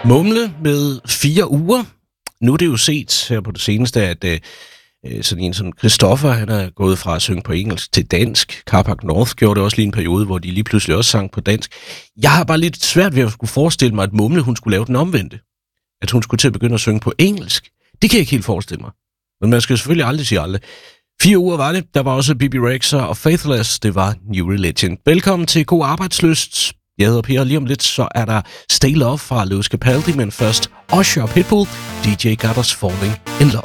Mumle med 4 uger. Nu er det jo set her på det seneste, at sådan en som Christoffer, han er gået fra at synge på engelsk til dansk. Carpark North gjorde det også lige en periode, hvor de lige pludselig også sang på dansk. Jeg har bare lidt svært ved at skulle forestille mig, at Mumle, hun skulle lave den omvendte. At hun skulle til at begynde at synge på engelsk. Det kan jeg ikke helt forestille mig. Men man skal selvfølgelig aldrig sige aldrig. 4 uger var det. Der var også Bibi Rexha og Faithless. Det var New Religion. Velkommen til God Arbejdslyst. Jeg hedder Per, lige om lidt, så er der Stay Love fra Lewis Capaldi, men først Usher og Pitbull, DJ Got Us Falling in Love.